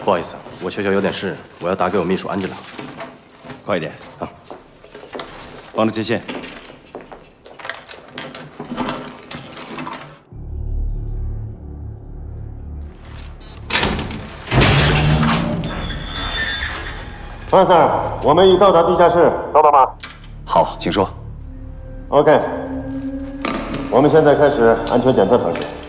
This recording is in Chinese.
不好意思，我学校有点事，我要打给我秘书安吉拉。 快一点啊！帮着接线。 范 Sir， 我们已到达地下室，收到吗？ 好，请说。 OK， 我们现在开始安全检测程序。